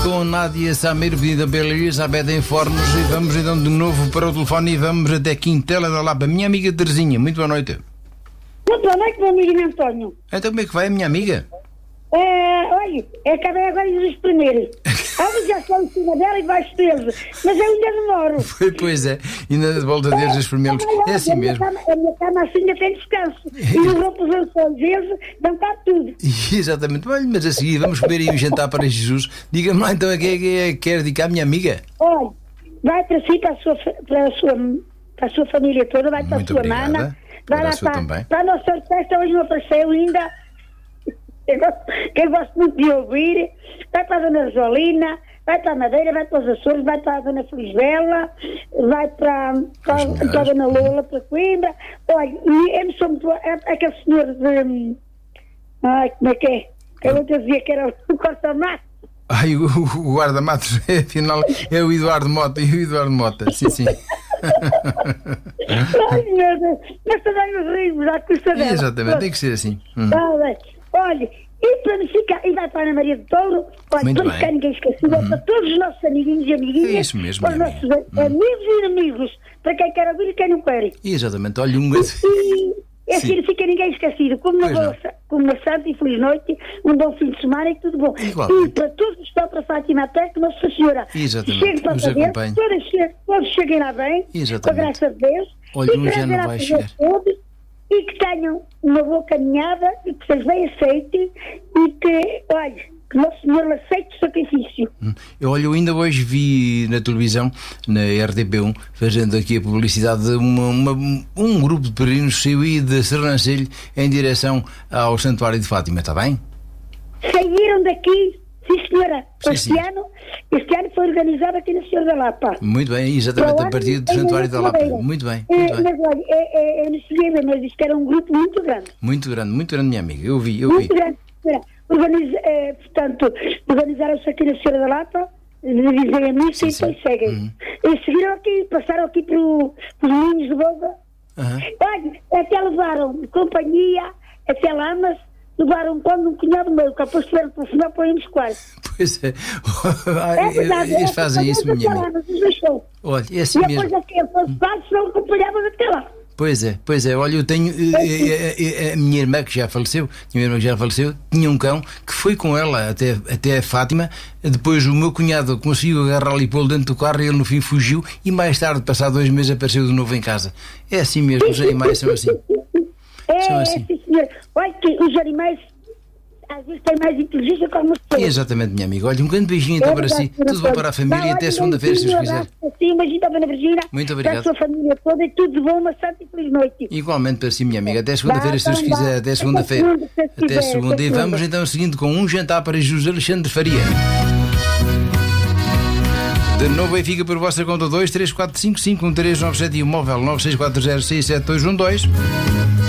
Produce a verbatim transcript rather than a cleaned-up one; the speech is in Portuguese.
com Nádia Sameiro, Avenida Bela Elizabeth em Fornos, e vamos então de novo para o telefone e vamos até Quintela da Lapa. Minha amiga Terezinha, muito boa noite. Muito boa noite, meu amigo António. Então como é que vai, minha amiga? É, olha, acabei agora de os primeiros. Alguns já estão em cima dela e debaixo deles, mas eu ainda demoro. Pois é, ainda de volta deles os primeiros. É assim a minha mesmo. Cama, a minha cama assim ainda tem descanso. E os outros lençóis deles dão cá tudo. Exatamente. Olha, mas a seguir vamos comer aí um jantar para Jesus. Diga-me lá então a quem é que quer dedicar, minha amiga? Olha, vai para si, para a sua, para a sua, para a sua família toda, vai para Muito a sua obrigada. mana. Para Vai a lá sua para, também. para a nossa festa, hoje não apareceu ainda. Eu gosto, que eu gosto muito de ouvir. Vai para a Dona Rosolina, vai para a Madeira, vai para os Açores, vai para a Dona Felizbela, vai para, para, para a Dona Lola, para Coimbra. Olha, e eu não sou muito. Aquele senhor de. Ai, como é que é? Eu não dizia que era o Corta-Mato. Ai, o, o guarda-matos, afinal, é o Eduardo Mota. E o Eduardo Mota, sim, sim. Ai, meu Deus, mas também nos rimos à custa dela. Exatamente, tem que ser assim. Hum. Tá bem. Olha, e para me ficar, e vai para a Ana Maria de Touro, olha, Muito para não bem. ficar ninguém esquecido, é para todos os nossos amiguinhos e amiguinhas, É isso mesmo, para os minha nossos amiga. amigos e inimigos, para quem quer ouvir e quem não quer. Exatamente, olha, um... E assim não fica ninguém esquecido. Como uma, Pois boa, como uma santa e feliz noite, um bom fim de semana e tudo bom. Igualmente. E para todos que estão para Fátima até que Nossa Senhora Exatamente. chegue para Nos saber, acompanhe. todos, che- todos cheguem lá bem, Exatamente. com a graça de Deus. Olha, e um já prazer não a vai fazer chegar. todos, e que tenham uma boa caminhada e que vocês bem aceitem e que, olha, que Nosso Senhor aceite o sacrifício. Eu, olha, eu ainda hoje vi na televisão, na R T P um, fazendo aqui a publicidade, uma, uma, um grupo de peregrinos que saiu aí de Sernancelho em direção ao Santuário de Fátima, está bem? Saíram daqui, sim senhora, Sim, este sim. ano, este ano foi organizado aqui na Senhora da Lapa. Muito bem, exatamente, a partir do Santuário da Lapa. Muito bem, muito É, bem. mas olha, é, é, eu não cheguei bem, mas disse que era um grupo muito grande. Muito grande, muito grande, minha amiga. Eu vi, eu vi. Muito grande. Senhora. Organiza, é, portanto, organizaram-se aqui na Senhora da Lapa, dizem a missa e Sim, depois sim. seguem. Uhum. E seguiram aqui, passaram aqui pelo- pelos Moinhos de Boga. Aham. Olha, até levaram de companhia, até Lamas, levaram quando um cunhado meu, que depois tiveram para o final para irmos quase. Pois é. É verdade, Eles é, fazem isso, até minha lá, amiga. nos deixou. Olha, é assim E mesmo. depois aqui, depois quase não acompanhávamos até lá. Pois é, pois é. Olha, eu tenho. eh, eh, A minha irmã que já faleceu, minha irmã que já faleceu, tinha um cão que foi com ela até, até Fátima. Depois o meu cunhado conseguiu agarrá-lo e pô-lo dentro do carro e ele no fim fugiu. E mais tarde, passado dois meses, apareceu de novo em casa. É assim mesmo, os animais são assim. É, São é, assim. sim, senhor. Olha que os animais às vezes têm mais inteligência que algumas pessoas. Exatamente, minha amiga. Olha, um grande beijinho então para si. Tudo bom para a família e até segunda-feira, se Deus quiser. Sim, um beijinho também na Virgínia. Muito obrigado. Para a sua família toda e tudo de bom, uma santa e feliz noite. Igualmente para si, minha amiga. Até segunda-feira, se Deus Vá, então, quiser. vá. Até segunda-feira. Até segunda, se Até quiser, segunda. até E vamos segunda. então seguindo com um jantar para José Alexandre Faria. De novo aí fica por vossa conta dois três quatro cinco cinco um três nove sete e o móvel nove seis quatro zero seis sete dois um dois.